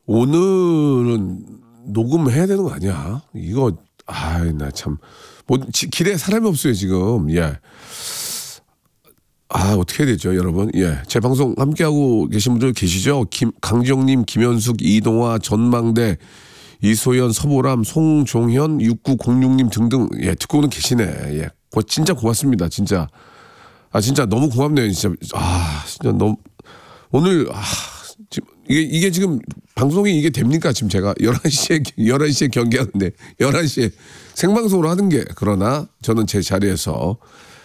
오늘은 녹음해야 되는 거 아니야? 이거 나 참 뭐 길에 사람이 없어요 지금. 예. 어떻게 해야 되죠, 여러분? 예. 제 방송 함께하고 계신 분들 계시죠? 강지영님, 김현숙, 이동화, 전망대, 이소연, 서보람, 송종현, 6906님 등등, 예, 듣고는 계시네. 예. 진짜 고맙습니다, 진짜. 진짜 너무 고맙네요, 진짜. 진짜 너무. 오늘, 지금, 이게 지금, 방송이 이게 됩니까? 지금 제가 11시에 경기하는데, 11시에 생방송으로 하는 게, 그러나 저는 제 자리에서,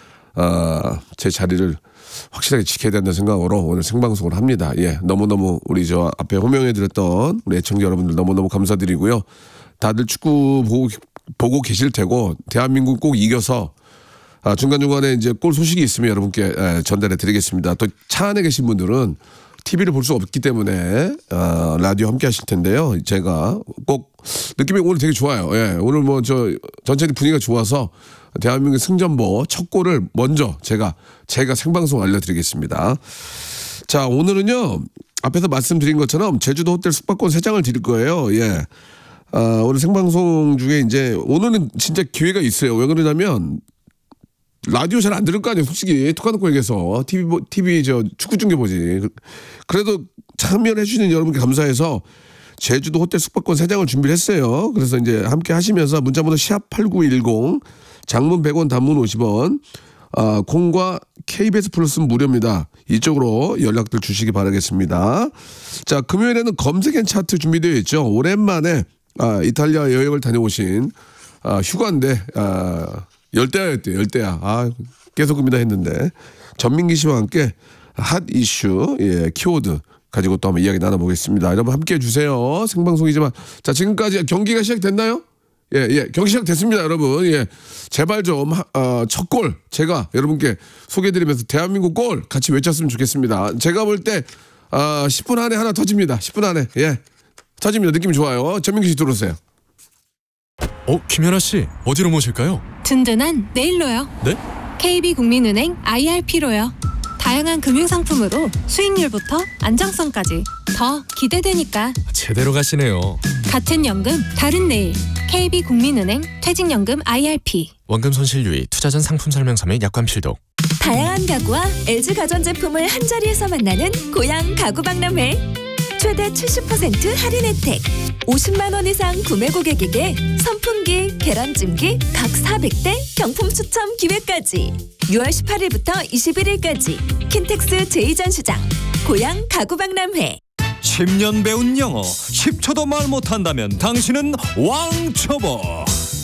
제 자리를 확실하게 지켜야 된다는 생각으로 오늘 생방송을 합니다. 예. 너무너무 우리 저 앞에 호명해드렸던 우리 애청자 여러분들 너무너무 감사드리고요. 다들 축구 보고 계실 테고, 대한민국 꼭 이겨서, 중간중간에 이제 골 소식이 있으면 여러분께 전달해 드리겠습니다. 또 차 안에 계신 분들은 TV를 볼 수 없기 때문에 라디오 함께 하실 텐데요. 제가 꼭 느낌이 오늘 되게 좋아요. 예, 오늘 뭐 전체적인 분위기가 좋아서 대한민국 승전보 첫 골을 먼저 제가 생방송 알려드리겠습니다. 자, 오늘은요 앞에서 말씀드린 것처럼 제주도 호텔 숙박권 3장을 드릴 거예요. 예. 오늘 생방송 중에 이제 오늘은 진짜 기회가 있어요. 왜 그러냐면 라디오 잘 안 들을 거 아니에요, 솔직히. 톡 까놓고 얘기해서. TV 축구 중계 보지. 그래도 참여해 주시는 여러분께 감사해서 제주도 호텔 숙박권 3장을 준비를 했어요. 그래서 이제 함께 하시면서 문자번호 #8910, 장문 100원, 단문 50원, 콩과 KBS 플러스는 무료입니다. 이쪽으로 연락들 주시기 바라겠습니다. 자, 금요일에는 검색엔 차트 준비되어 있죠. 오랜만에 이탈리아 여행을 다녀오신 휴가인데 열대야였대요. 열대야. 계속 고민다 했는데 전민기 씨와 함께 핫 이슈, 예, 키워드 가지고 또 한번 이야기 나눠보겠습니다. 여러분 함께 해주세요. 생방송이지만 자, 지금까지 경기가 시작됐나요? 예, 경기 시작됐습니다, 여러분. 예, 제발 좀 첫 골 제가 여러분께 소개해드리면서 대한민국 골 같이 외쳤으면 좋겠습니다. 제가 볼 때 10분 안에 하나 터집니다. 10분 안에. 예, 터집니다. 느낌 좋아요. 전민기 씨 들어오세요. 김연아 씨, 어디로 모실까요? 든든한 네일로요. 네? KB국민은행 IRP로요. 다양한 금융상품으로 수익률부터 안정성까지 더 기대되니까. 제대로 가시네요. 같은 연금, 다른 내일. KB국민은행 퇴직연금 IRP. 원금 손실 유의, 투자 전 상품 설명서 및 약관 필독. 다양한 가구와 LG 가전제품을 한자리에서 만나는 고양 가구박람회. 최대 70% 할인 혜택, 50만 원 이상 구매 고객에게 선풍기, 계란찜기 각 400대 경품 추첨 기회까지. 6월 18일부터 21일까지 킨텍스 제2전시장 고양 가구박람회. 10년 배운 영어 10초도 말 못한다면 당신은 왕초보.